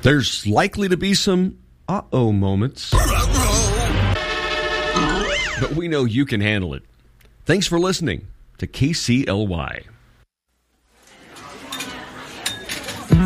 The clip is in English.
There's likely to be some uh-oh moments, but we know you can handle it. Thanks for listening to KCLY.